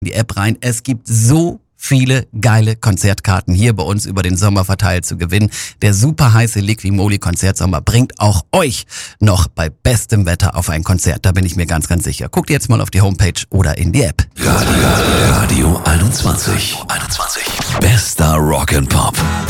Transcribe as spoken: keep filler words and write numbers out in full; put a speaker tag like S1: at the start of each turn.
S1: die App rein. Es gibt so viele geile Konzertkarten hier bei uns über den Sommer verteilt zu gewinnen. Der super heiße Liqui-Moly Konzertsommer bringt auch euch noch bei bestem Wetter auf ein Konzert. Da bin ich mir ganz, ganz sicher. Guckt jetzt mal auf die Homepage oder in die App.
S2: Radio, Radio einundzwanzig. einundzwanzig. Bester Rock and Pop.